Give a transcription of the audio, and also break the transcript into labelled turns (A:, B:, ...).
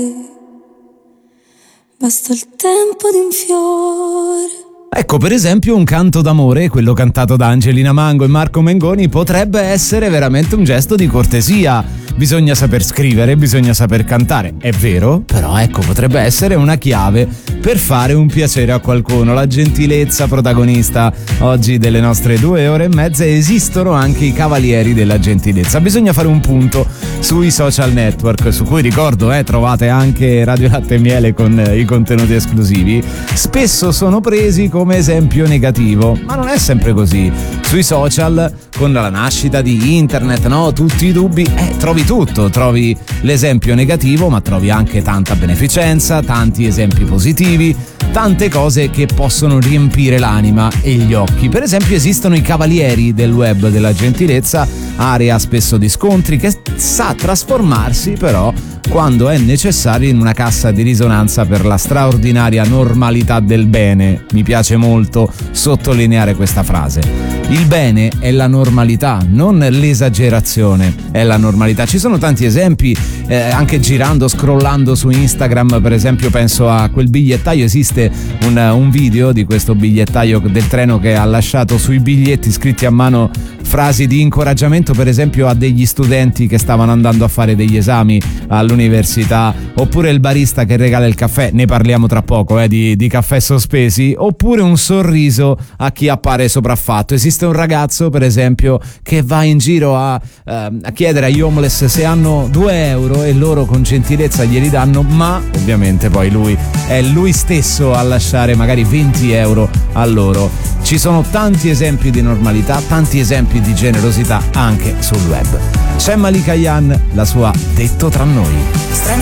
A: Basta il tempo di un fiore.
B: Ecco, per esempio, un canto d'amore, quello cantato da Angelina Mango e Marco Mengoni, potrebbe essere veramente un gesto di cortesia. Bisogna saper scrivere, bisogna saper cantare, è vero, però ecco, potrebbe essere una chiave per fare un piacere a qualcuno. La gentilezza protagonista oggi delle nostre 2 ore e mezza. Esistono anche i cavalieri della gentilezza. Bisogna fare un punto sui social network, su cui ricordo trovate anche Radio Latte e Miele con i contenuti esclusivi. Spesso sono presi come esempio negativo, ma non è sempre così. Sui social, con la nascita di internet, no, tutti i dubbi, trovi tutto, trovi l'esempio negativo, ma trovi anche tanta beneficenza, tanti esempi positivi, tante cose che possono riempire l'anima e gli occhi. Per esempio, esistono i cavalieri del web della gentilezza, area spesso di scontri, che sa trasformarsi però quando è necessario in una cassa di risonanza per la straordinaria normalità del bene. Mi piace molto sottolineare questa frase. Il bene è la normalità, non l'esagerazione, è la normalità. Ci sono tanti esempi, anche girando, scrollando su Instagram, per esempio penso a quel bigliettaio. Esiste un video di questo bigliettaio del treno che ha lasciato sui biglietti scritti a mano frasi di incoraggiamento, per esempio a degli studenti che stavano andando a fare degli esami all'università, oppure il barista che regala il caffè, ne parliamo tra poco di caffè sospesi, oppure un sorriso a chi appare sopraffatto. Esiste un ragazzo, per esempio, che va in giro a chiedere agli homeless se hanno 2 euro e loro con gentilezza glieli danno, ma ovviamente poi è lui stesso a lasciare magari 20 euro a loro. Ci sono tanti esempi di normalità, tanti esempi di generosità anche sul web. C'è Malika Yan, la sua Detto tra noi.